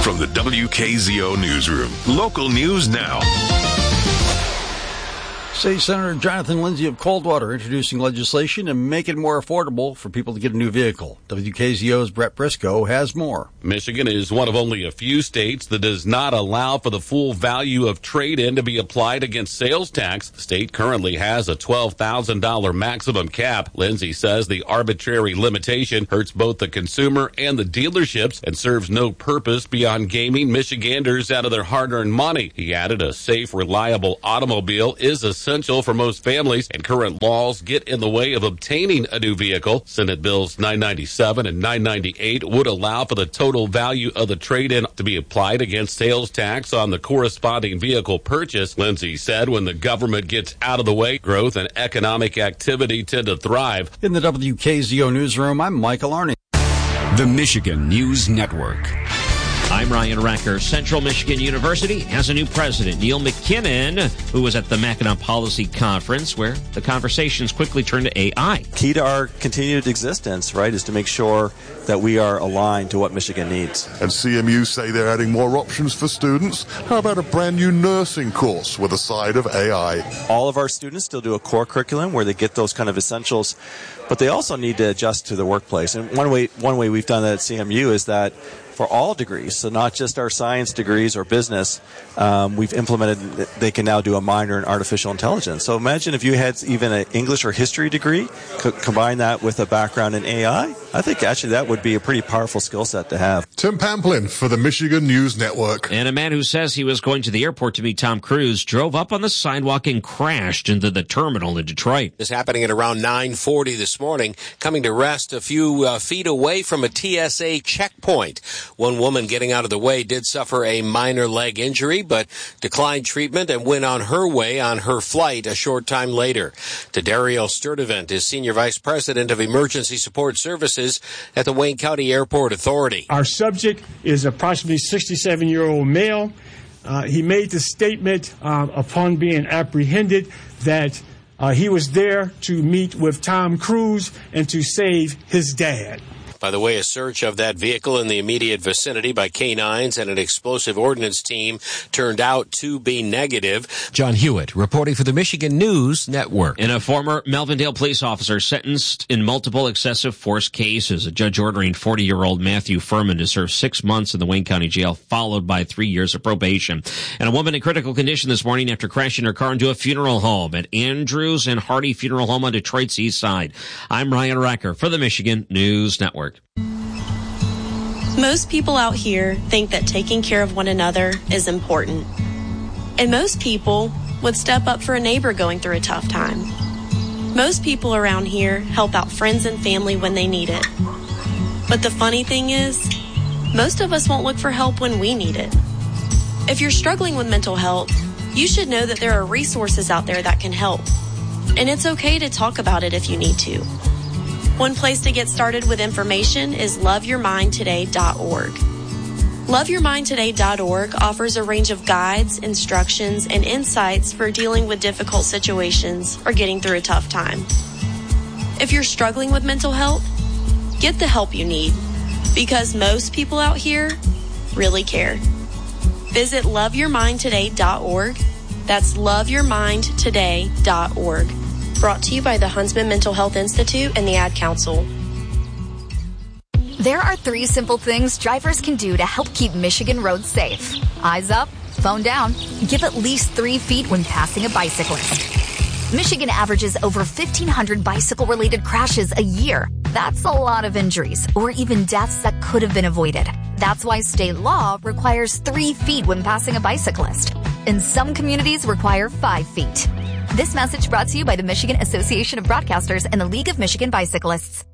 From the WKZO Newsroom, local news now. State Senator Jonathan Lindsay of Coldwater introducing legislation to make it more affordable for people to get a new vehicle. WKZO's Brett Briscoe has more. Michigan is one of only a few states that does not allow for the full value of trade-in to be applied against sales tax. The state currently has a $12,000 maximum cap. Lindsay says the arbitrary limitation hurts both the consumer and the dealerships and serves no purpose beyond gaming Michiganders out of their hard-earned money. He added a safe, reliable automobile is essential for most families, and current laws get in the way of obtaining a new vehicle. Senate Bills 997 and 998 would allow for the total value of the trade-in to be applied against sales tax on the corresponding vehicle purchase. Lindsay said when the government gets out of the way, growth and economic activity tend to thrive. In the WKZO Newsroom, I'm Michael Arney. The Michigan News Network. I'm Ryan Recker. Central Michigan University has a new president, Neil McKinnon, who was at the Mackinac Policy Conference, where the conversations quickly turned to AI. Key to our continued existence, right, is to make sure that we are aligned to what Michigan needs. And CMU say they're adding more options for students. How about a brand new nursing course with a side of AI? All of our students still do a core curriculum where they get those kind of essentials, but they also need to adjust to the workplace. And one way we've done that at CMU is that for all degrees, so not just our science degrees or business, we've implemented, they can now do a minor in artificial intelligence. So imagine if you had even an English or history degree, combine that with a background in AI, I think actually that would be a pretty powerful skill set to have. Tim Pamplin for the Michigan News Network. And a man who says he was going to the airport to meet Tom Cruise drove up on the sidewalk and crashed into the terminal in Detroit. This happening at around 9:40 this morning, coming to rest a few feet away from a TSA checkpoint. One woman getting out of the way did suffer a minor leg injury, but declined treatment and went on her way on her flight a short time later. Dario Sturdivant is Senior Vice President of Emergency Support Services at the Wayne County Airport Authority. Our subject is approximately 67-year-old male. He made the statement upon being apprehended that he was there to meet with Tom Cruise and to save his dad. By the way, a search of that vehicle in the immediate vicinity by canines and an explosive ordnance team turned out to be negative. John Hewitt reporting for the Michigan News Network. And a former Melvindale police officer sentenced in multiple excessive force cases. A judge ordering 40-year-old Matthew Furman to serve 6 months in the Wayne County Jail, followed by 3 years of probation. And a woman in critical condition this morning after crashing her car into a funeral home at Andrews and Hardy Funeral Home on Detroit's east side. I'm Ryan Recker for the Michigan News Network. Most people out here think that taking care of one another is important. And most people would step up for a neighbor going through a tough time. Most people around here help out friends and family when they need it. But the funny thing is, most of us won't look for help when we need it. If you're struggling with mental health, you should know that there are resources out there that can help. And it's okay to talk about it if you need to. One place to get started with information is loveyourmindtoday.org. Loveyourmindtoday.org offers a range of guides, instructions, and insights for dealing with difficult situations or getting through a tough time. If you're struggling with mental health, get the help you need, because most people out here really care. Visit loveyourmindtoday.org. That's loveyourmindtoday.org. Brought to you by the Huntsman Mental Health Institute and the Ad Council. There are 3 simple things drivers can do to help keep Michigan roads safe. Eyes up, phone down, give at least 3 feet when passing a bicyclist. Michigan averages over 1,500 bicycle-related crashes a year. That's a lot of injuries or even deaths that could have been avoided. That's why state law requires 3 feet when passing a bicyclist. And some communities require 5 feet. This message brought to you by the Michigan Association of Broadcasters and the League of Michigan Bicyclists.